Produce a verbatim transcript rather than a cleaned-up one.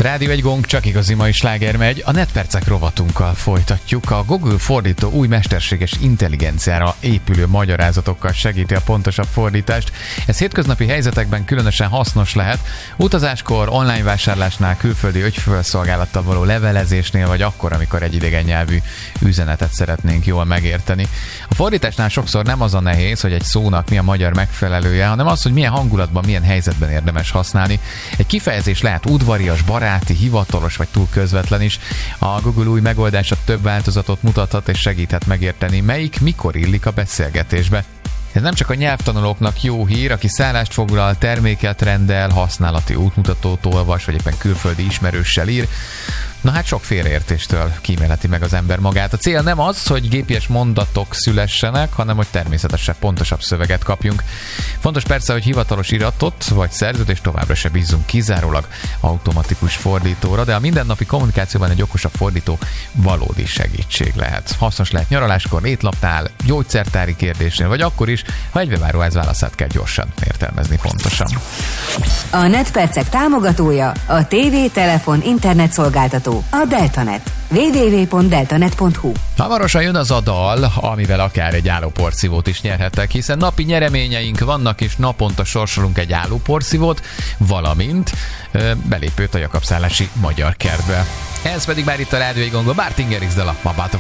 Rádió egy gong, csak igazi mai sláger megy. A netpercek rovatunkkal folytatjuk. A Google fordító új mesterséges intelligenciára épülő magyarázatokkal segíti a pontosabb fordítást. Ez hétköznapi helyzetekben különösen hasznos lehet. Utazáskor, online vásárlásnál, külföldi ügyfélszolgálattal való levelezésnél, vagy akkor, amikor egy idegen nyelvű üzenetet szeretnénk jól megérteni. A fordításnál sokszor nem az a nehéz, hogy egy szónak mi a magyar megfelelője, hanem az, hogy milyen hangulatban, milyen helyzetben érdemes használni. Egy kifejezés lehet udvarias, baráti, hivatalos vagy túl közvetlen is. A Google új megoldása több változatot mutathat és segíthet megérteni, melyik mikor illik a beszélgetésbe. Ez nem csak a nyelvtanulóknak jó hír, aki szállást foglal, terméket rendel, használati útmutatót olvas, vagy éppen külföldi ismerőssel ír. Na hát sok félreértéstől kímélheti meg az ember magát. A cél nem az, hogy gépies mondatok szülessenek, hanem hogy természetesen pontosabb szöveget kapjunk. Fontos persze, hogy hivatalos iratot vagy szerződést továbbra se bízzunk kizárólag automatikus fordítóra, de a mindennapi kommunikációban egy okosabb fordító valódi segítség lehet. Hasznos lehet nyaraláskor, étlapnál, gyógyszertári kérdésnél, vagy akkor is, ha egybeváró válaszát kell gyorsan értelmezni pontosan. A netpercek támogatója a tévé, telefon, internet szolgáltató, a Deltanet. double-u double-u double-u pont deltanet pont hu. Hamarosan jön az a dal, amivel akár egy állóporszívót is nyerhetek, hiszen napi nyereményeink vannak, és naponta sorsolunk egy állóporszívót, valamint ö, belépőt a Jakab szállási Magyar Kertbe. Ez pedig már itt a Rádió egy Gonga, Bártinger X dala, Ma Bát a